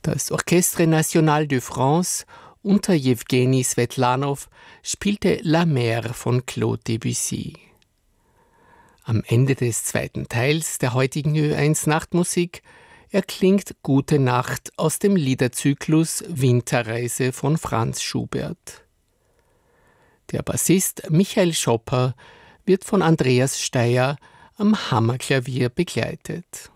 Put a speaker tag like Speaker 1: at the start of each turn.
Speaker 1: Das Orchestre National de France unter Jewgeni Swetlanow spielte La Mer von Claude Debussy. Am Ende des zweiten Teils der heutigen Ö1 Nachtmusik erklingt Gute Nacht aus dem Liederzyklus Winterreise von Franz Schubert. Der Bassist Michael Schopper wird von Andreas Steier am Hammerklavier begleitet.